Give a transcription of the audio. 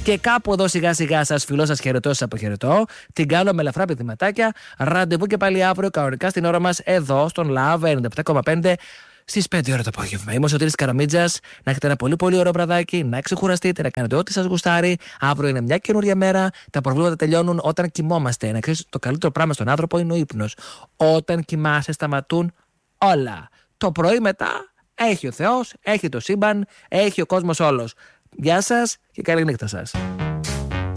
Και κάπου εδώ σιγά σιγά σας φιλώ, σας χαιρετώ, σας αποχαιρετώ. Την κάνω με ελαφρά πηδηματάκια. Ραντεβού και πάλι αύριο κανονικά στην ώρα μας εδώ στον Love 97,5 στις 5 ώρα το απόγευμα. Είμαι ο Σωτήρης Καραμίτζας. Να έχετε ένα πολύ πολύ ωραίο βραδάκι, να ξεκουραστείτε, να κάνετε ό,τι σας γουστάρει. Αύριο είναι μια καινούρια μέρα. Τα προβλήματα τελειώνουν όταν κοιμόμαστε. Να ξέρεις, το καλύτερο πράγμα στον άνθρωπο είναι ο ύπνος. Όταν κοιμάσαι, σταματούν όλα. Το πρωί μετά έχει ο Θεός, έχει το σύμπαν, έχει ο κόσμος όλος. Γεια σας και καλή νύχτα σας.